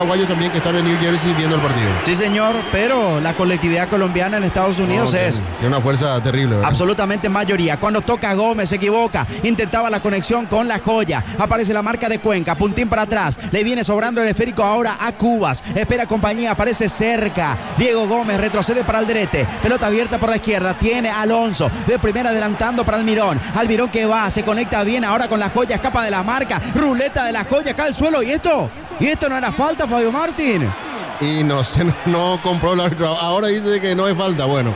paraguayos también que están en New Jersey viendo el partido. Sí, señor, pero la colectividad colombiana en Estados Unidos tiene una fuerza terrible, ¿verdad? Absolutamente mayoría. Cuando toca Gómez se equivoca, intentaba la conexión con La Joya, aparece la marca de Cuenca, puntín para atrás, le viene sobrando el esférico ahora a Cubas, espera compañía, aparece cerca, Diego Gómez retrocede para Alderete, pelota abierta por la izquierda, tiene Alonso, de primera adelantando para Almirón que va, se conecta bien ahora con La Joya, escapa de la marca, ruleta de La Joya, cae al suelo, ¿y esto no era falta, Fabio Martín? Y no compró el árbitro. Ahora dice que no es falta. Bueno,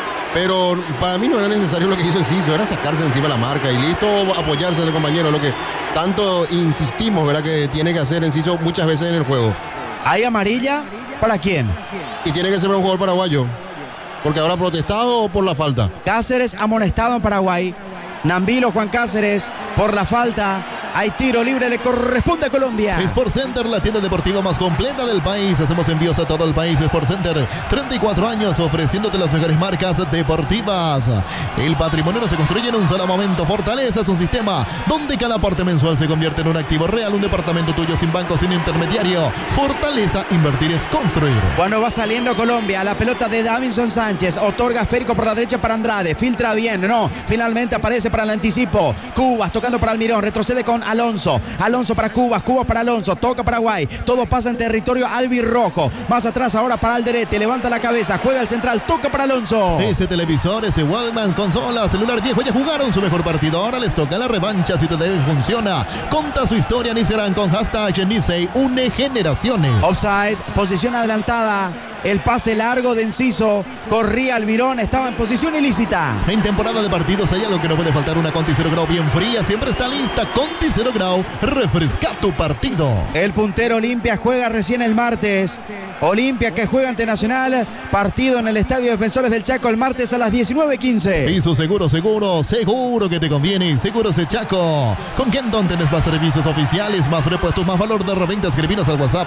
pero para mí no era necesario lo que hizo Enciso. Era sacarse encima la marca y listo, apoyarse en el compañero. Lo que tanto insistimos, ¿verdad? Que tiene que hacer Enciso muchas veces en el juego. ¿Hay amarilla? ¿Para quién? Y tiene que ser para un jugador paraguayo. Porque habrá protestado o por la falta. Cáceres amonestado en Paraguay. Nambilo Juan Cáceres por la falta. Hay tiro libre, le corresponde a Colombia. Sport Center, la tienda deportiva más completa del país. Hacemos envíos a todo el país. Sport Center, 34 años ofreciéndote las mejores marcas deportivas. El patrimonio no se construye en un solo momento. Fortaleza es un sistema donde cada aporte mensual se convierte en un activo real. Un departamento tuyo sin banco, sin intermediario. Fortaleza, invertir es construir. Cuando va saliendo Colombia, la pelota de Davinson Sánchez. Otorga esférico por la derecha para Andrade. Filtra bien, no. Finalmente aparece para el anticipo. Cubas tocando para Almirón. Retrocede con Alonso para Cubas para Alonso, toca Paraguay, todo pasa en territorio albirrojo, más atrás ahora para Alderete, levanta la cabeza, juega el central, toca para Alonso. Ese televisor, ese Walkman, consola, celular viejo, ya jugaron su mejor partido, ahora les toca la revancha. Si tu TV funciona, conta su historia, Nissan con hashtag Nisei, une generaciones. Offside, posición adelantada. El pase largo de Enciso, corría Almirón, estaba en posición ilícita. En temporada de partidos hay algo que no puede faltar, una Conti 0 Grau bien fría, siempre está lista. Conti 0 Grau, refresca tu partido. El puntero Olimpia juega recién el martes. Olimpia que juega ante Nacional, partido en el Estadio Defensores del Chaco el martes a las 19:15. Y su seguro que te conviene. Seguros de Chaco. Con Kenton tenés más servicios oficiales, más repuestos, más valor de reventa. Escribinos al WhatsApp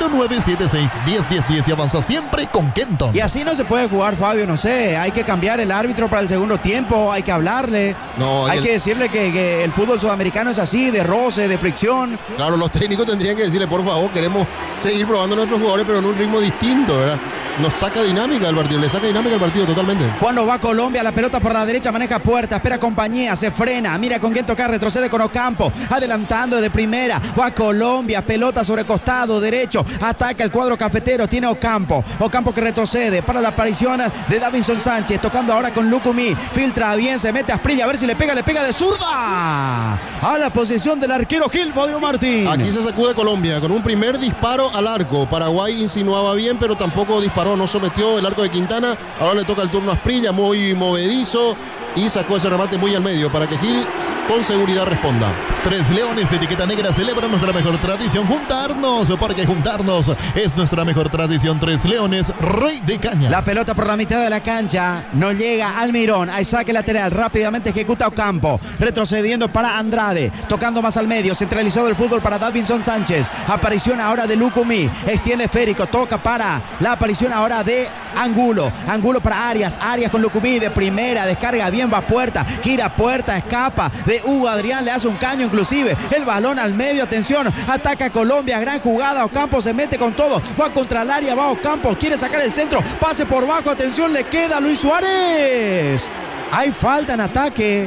0976-101010 y avanza siempre con Kenton. Y así no se puede jugar, Fabio, no sé. Hay que cambiar el árbitro para el segundo tiempo, hay que hablarle. Hay que decirle que el fútbol sudamericano es así, de roce, de fricción. Claro, los técnicos tendrían que decirle, por favor, queremos seguir probando a nuestros jugadores, pero en un ritmo distinto, ¿verdad? Nos saca dinámica al partido, le saca dinámica al partido totalmente. Cuando va Colombia, la pelota por la derecha, maneja puerta, espera compañía, se frena, mira con quién tocar, retrocede con Ocampo, adelantando de primera, va Colombia, pelota sobre costado derecho, ataca el cuadro cafetero, tiene Ocampo que retrocede para la aparición de Davinson Sánchez, tocando ahora con Lucumí, filtra bien, se mete a Asprilla, a ver si le pega de zurda, a la posición del arquero Gil, Fabio Martín. Aquí se sacude Colombia, con un primer disparo al arco, Paraguay insinuaba bien, pero tampoco disparó, no sometió el arco de Quintana, ahora le toca el turno a Asprilla, muy movedizo, y sacó ese remate muy al medio para que Gil con seguridad responda. Tres Leones, etiqueta negra, celebra nuestra mejor tradición, juntarnos, porque juntarnos es nuestra mejor tradición. Tres Leones, Rey de Cañas. La pelota por la mitad de la cancha, no llega Almirón, hay saque lateral, rápidamente ejecuta Ocampo, retrocediendo para Andrade, tocando más al medio, centralizado el fútbol para Davinson Sánchez, aparición ahora de Lucumí, extiende esférico, toca para la aparición ahora de Angulo para Arias con Lucumí de primera, descarga bien, va a puerta, gira puerta, escapa de Hugo Adrián, le hace un caño inclusive, el balón al medio, atención, ataca Colombia, gran jugada, Ocampo se mete con todo, va contra el área, va Ocampo, quiere sacar el centro, pase por bajo, atención, le queda Luis Suárez, hay falta en ataque,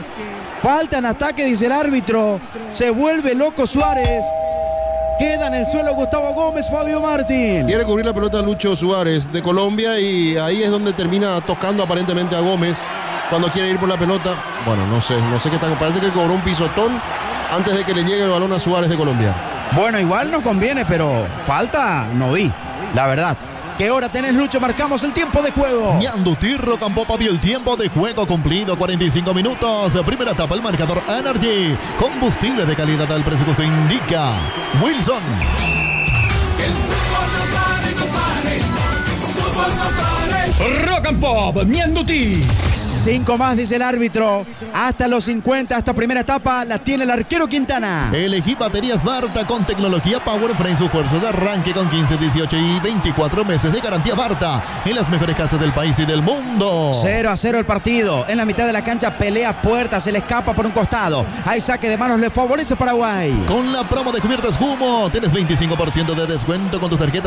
dice el árbitro, se vuelve loco Suárez. Queda en el suelo Gustavo Gómez, Fabio Martín. Quiere cubrir la pelota Lucho Suárez de Colombia y ahí es donde termina tocando aparentemente a Gómez cuando quiere ir por la pelota. Bueno, no sé qué está. Parece que cobró un pisotón antes de que le llegue el balón a Suárez de Colombia. Bueno, igual nos conviene, pero falta no vi, la verdad. ¿Qué hora tenés, Lucho? Marcamos el tiempo de juego. Ñando Tirro Campo Papi, el tiempo de juego cumplido, 45 minutos. Primera etapa, el marcador Energy. Combustible de calidad al precio que usted indica. Wilson. El fútbol no pare, no pare. Fútbol no pare. Rock and Pop, Ñando Tirro. 5 más, dice el árbitro. Hasta los 50, esta primera etapa la tiene el arquero Quintana. Elegí baterías Barta con tecnología Power Frame, su fuerza de arranque con 15, 18 y 24 meses de garantía Barta en las mejores casas del país y del mundo. 0-0 el partido. En la mitad de la cancha pelea Puerta, se le escapa por un costado. Hay saque de manos, le favorece Paraguay. Con la promo de cubiertas Humo, tienes 25% de descuento con tu tarjeta